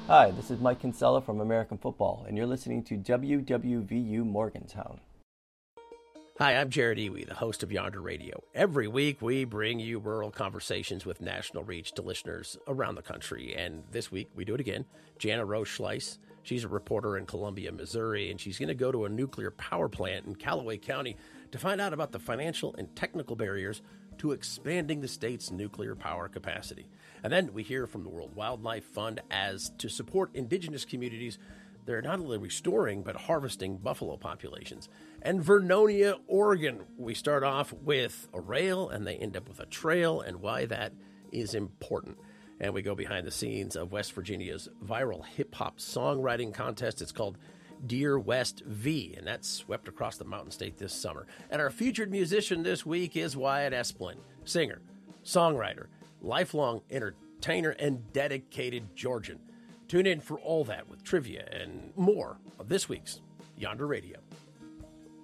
Hi, this is Mike Kinsella from American Football, and you're listening to WWVU Morgantown. Hi, I'm Jared Iwi, the host of Yonder Radio. Every week, we bring you rural conversations with national reach to listeners around the country. And this week, we do it again. Jana Rose Schleiss, she's a reporter in Columbia, Missouri, and she's going to go to a nuclear power plant in Callaway County to find out about the financial and technical barriers to expanding the state's nuclear power capacity. And then we hear from the World Wildlife Fund as to support indigenous communities, they're not only restoring, but harvesting buffalo populations. And Vernonia, Oregon, we start off with a rail and they end up with a trail and why that is important. And we go behind the scenes of West Virginia's viral hip-hop songwriting contest. It's called Dear West V, and that's swept across the Mountain State this summer. And our featured musician this week is Wyatt Esplin, singer, songwriter, lifelong entertainer, and dedicated Georgian. Tune in for all that with trivia and more of this week's Yonder Radio.